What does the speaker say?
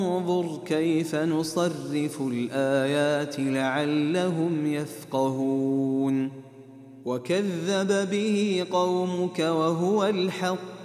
انظر كيف نصرف الآيات لعلهم يفقهون وكذب به قومك وهو الحق